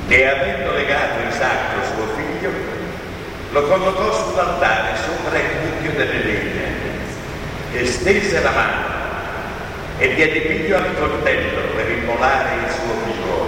E avendo legato Isacco suo figlio, lo collocò sull'altare sopra il mucchio delle legna e stese la mano e diede piglio al coltello per immolare il suo figlio.